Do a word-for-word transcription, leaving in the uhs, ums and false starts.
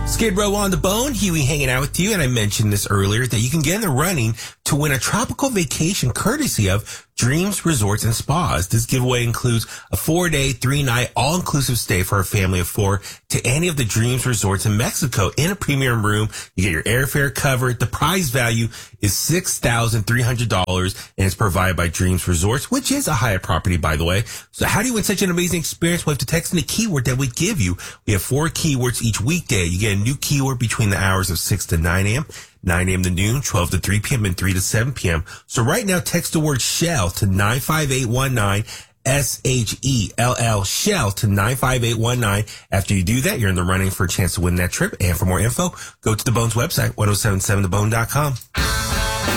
Skid Row on the Bone, Huey hanging out with you, and I mentioned this earlier that you can get in the running to win a tropical vacation courtesy of Dreams Resorts and Spas. This giveaway includes a four-day, three-night, all-inclusive stay for a family of four to any of the Dreams Resorts in Mexico in a premium room. You get your airfare covered. The prize value is six thousand three hundred dollars, and it's provided by Dreams Resorts, which is a Hyatt property, by the way. So how do you win such an amazing experience? We have to text in the keyword that we give you. We have four keywords each weekday. You get a new keyword between the hours of six to nine a.m., nine a.m. to noon, twelve to three p.m., and three to seven p.m. So right now, text the word Shell to nine five eight one nine, S H E L L, Shell to nine five eight one nine. After you do that, you're in the running for a chance to win that trip. And for more info, go to the Bones website, ten seventy-seven the bone dot com.